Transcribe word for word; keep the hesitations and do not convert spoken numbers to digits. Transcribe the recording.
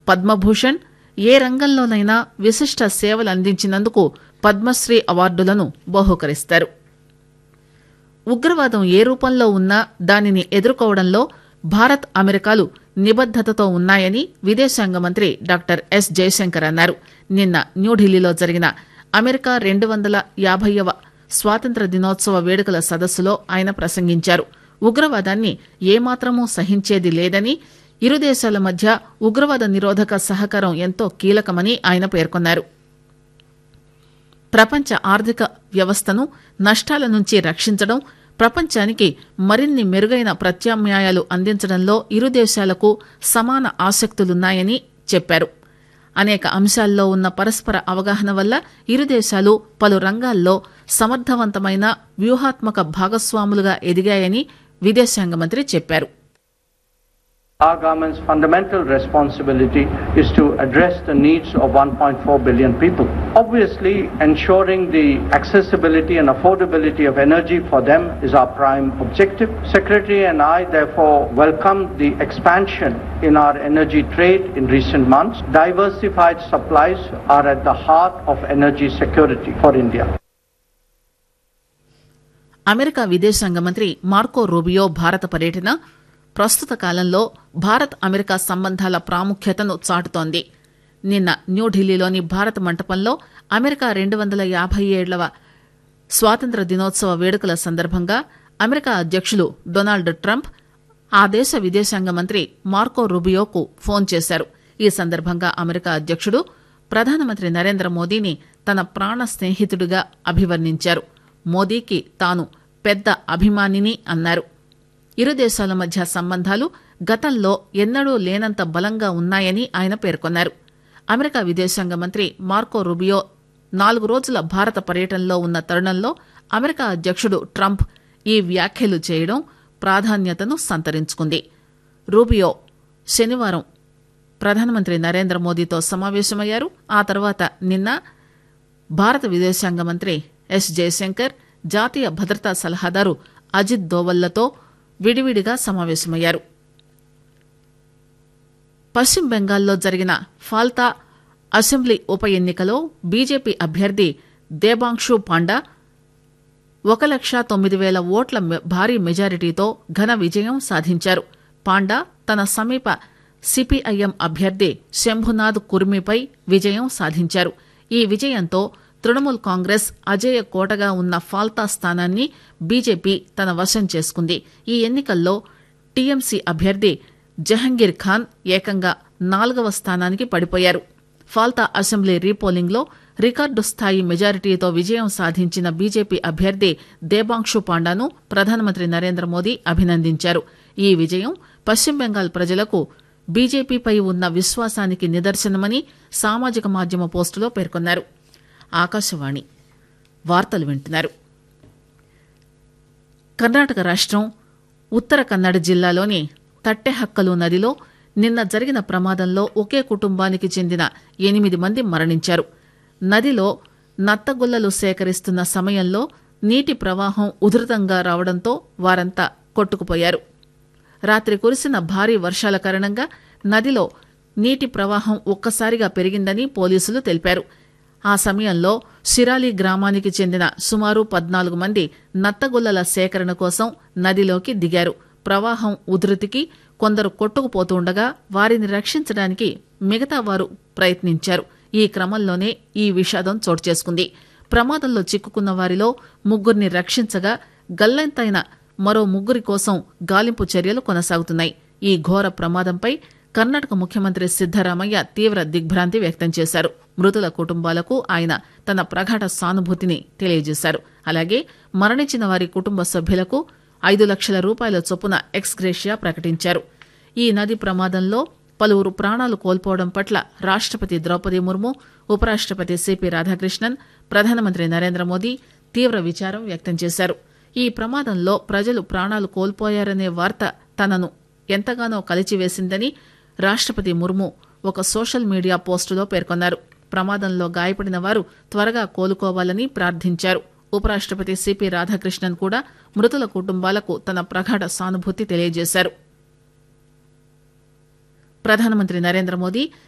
పద్మభూషణ్, ఏ రంగంలోనైనా విశిష్ట సేవలు అందించినందుకు పద్మశ్రీ అవార్డులను బహూకరిస్తారు. ఉగ్రవాదం ఏ రూపంలో ఉన్నా దానిని ఎదుర్కోవడంలో భారత్ అమెరికాలు నిబద్దతతో ఉన్నాయని విదేశాంగ మంత్రి డాక్టర్ ఎస్ జయశంకర్ అన్నారు. నిన్న న్యూఢిల్లీలో జరిగిన అమెరికా రెండు వందల యాభైవ స్వాతంత్ర దినోత్సవ వేడుకల సదస్సులో ఆయన ప్రసంగించారు. ఉగ్రవాదాన్ని ఏమాత్రమూ సహించేది లేదని, ఇరు దేశాల మధ్య ఉగ్రవాద నిరోధక సహకారం ఎంతో కీలకమని ఆయన పేర్కొన్నారు. ప్రపంచ ఆర్థిక వ్యవస్థను నష్టాల నుంచి రక్షించడం, ప్రపంచానికి మరిన్ని మెరుగైన ప్రత్యామ్నాయాలు అందించడంలో ఇరు దేశాలకు సమాన ఆసక్తులున్నాయని చెప్పారు. అనేక అంశాల్లో ఉన్న పరస్పర అవగాహన వల్ల ఇరు దేశాలు పలు రంగాల్లో సమర్థవంతమైన వ్యూహాత్మక భాగస్వాములుగా ఎదిగాయని విదేశాంగ మంత్రి చెప్పారు. Our government's fundamental responsibility is to address the needs of one point four billion people. Obviously, ensuring the accessibility and affordability of energy for them is our prime objective. Secretary and I therefore welcome the expansion in our energy trade in recent months. Diversified supplies are at the heart of energy security for India. America విదేశాంగ మంత్రి Marco Rubio భారత పర్యటన ప్రస్తుత కాలంలో Bharat America సంబంధాల ప్రాముఖ్యతను చాటుతోంది. నిన్న న్యూఢిల్లీలోని భారత మంటపంలో అమెరికా రెండు వందల యాభై ఏళ్లవ స్వాతంత్ర దినోత్సవ వేడుకల సందర్భంగా అమెరికా అధ్యక్షులు డొనాల్డ్ ట్రంప్ ఆ దేశ విదేశాంగ మంత్రి మార్కో రూబియోకు ఫోన్ చేశారు. ఈ సందర్భంగా అమెరికా అధ్యక్షుడు ప్రధానమంత్రి నరేంద్ర మోదీని తన ప్రాణ స్నేహితుడిగా అభివర్ణించారు. మోదీకి తాను పెద్ద అభిమానిని అన్నారు. ఇరు దేశాల మధ్య సంబంధాలు గతంలో ఎన్నడూ లేనంత బలంగా ఉన్నాయని ఆయన పేర్కొన్నారు. అమెరికా విదేశాంగ మంత్రి మార్కో రూబియో నాలుగు రోజుల భారత పర్యటనలో ఉన్న తరుణంలో అమెరికా అధ్యక్షుడు ట్రంప్ ఈ వ్యాఖ్యలు చేయడం ప్రాధాన్యతను సంతరించుకుంది. రూబియో శనివారం ప్రధానమంత్రి నరేంద్ర మోదీతో సమావేశమయ్యారు. ఆ తర్వాత నిన్న భారత విదేశాంగ మంత్రి ఎస్ జయశంకర్, జాతీయ భద్రతా సలహాదారు అజిత్ దోవల్లతో విడివిడిగా సమావేశమయ్యారు. పశ్చిమ బెంగాల్లో జరిగిన ఫాల్తా అసెంబ్లీ ఉప ఎన్నికలో బీజేపీ అభ్యర్థి దేబాంశు పాండా ఒక లక్ష తొమ్మిది వేల ఓట్ల భారీ మెజారిటీతో ఘన విజయం సాధించారు. పాండా తన సమీప సిపిఐఎం అభ్యర్థి శంభునాథ్ కుర్మిపై విజయం సాధించారు. ఈ విజయంతో తృణమూల్ కాంగ్రెస్ అజేయ కోటగా ఉన్న ఫాల్తా స్థానాన్ని బీజేపీ తన వశం చేసుకుంది. ఈ ఎన్నికల్లో టీఎంసీ అభ్యర్థి జహంగీర్ ఖాన్ ఏకంగా నాలుగవ స్థానానికి పడిపోయారు. ఫాల్తా అసెంబ్లీ రీపోలింగ్లో రికార్డు స్థాయి మెజారిటీతో విజయం సాధించిన బీజేపీ అభ్యర్థి దేబాంశు పాండాను ప్రధానమంత్రి నరేంద్ర మోదీ అభినందించారు. ఈ విజయం పశ్చిమ బెంగాల్ ప్రజలకు బీజేపీపై ఉన్న విశ్వాసానికి నిదర్శనమని సామాజిక మాధ్యమ పోస్టులో పేర్కొన్నారు. ఆకాశవాణి వార్తలు వింటున్నారు. కర్ణాటక రాష్ట్రం ఉత్తర కన్నడ జిల్లాలోని తట్టెహక్కలు నదిలో నిన్న జరిగిన ప్రమాదంలో ఒకే కుటుంబానికి చెందిన ఎనిమిది మంది మరణించారు. నదిలో నత్తగుల్లలు సేకరిస్తున్న సమయంలో నీటి ప్రవాహం ఉధృతంగా రావడంతో వారంతా కొట్టుకుపోయారు. రాత్రి కురిసిన భారీ వర్షాల కారణంగా నదిలో నీటి ప్రవాహం ఒక్కసారిగా పెరిగిందని పోలీసులు తెలిపారు. ఆ సమయంలో సిరాలి గ్రామానికి చెందిన సుమారు పద్నాలుగు మంది నత్తగుల్లల సేకరణ కోసం నదిలోకి దిగారు. ప్రవాహం ఉధృతికి కొందరు కొట్టుకుపోతుండగా వారిని రక్షించడానికి మిగతా వారు ప్రయత్నించారు. ఈ క్రమంలోనే ఈ విషాదం చోటు చేసుకుంది. ప్రమాదంలో చిక్కుకున్న వారిలో ముగ్గురిని రక్షించగా గల్లంతైన మరో ముగ్గురి కోసం గాలింపు చర్యలు కొనసాగుతున్నాయి. ఈ ఘోర ప్రమాదంపై కర్ణాటక ముఖ్యమంత్రి సిద్దరామయ్య తీవ్ర దిగ్భ్రాంతి వ్యక్తం చేశారు. మృతుల కుటుంబాలకు ఆయన తన ప్రగాఢ సానుభూతిని తెలియజేశారు. అలాగే మరణించిన వారి కుటుంబ సభ్యులకు ఐదు లక్షల రూపాయల చొప్పున ఎక్స్గ్రేషియా ప్రకటించారు. ఈ నది ప్రమాదంలో పలువురు ప్రాణాలు కోల్పోవడం పట్ల రాష్టపతి ద్రౌపది ముర్ము, ఉపరాష్టపతి సిపి రాధాకృష్ణన్, ప్రధానమంత్రి నరేంద్ర మోదీ తీవ్ర విచారం వ్యక్తం చేశారు. ఈ ప్రమాదంలో ప్రజలు ప్రాణాలు కోల్పోయారనే వార్త తనను ఎంతగానో కలిచివేసిందని రాష్టపతి ముర్ము ఒక సోషల్ మీడియా పోస్టులో పేర్కొన్నారు. ప్రమాదంలో గాయపడిన వారు త్వరగా కోలుకోవాలని ప్రార్థించారు. ఉపరాష్టపతి సిపి రాధాకృష్ణన్ కూడా మృతుల కుటుంబాలకు తన ప్రగాఢ సానుభూతి తెలియజేశారు. ప్రధానమంత్రి నరేంద్ర మోదీ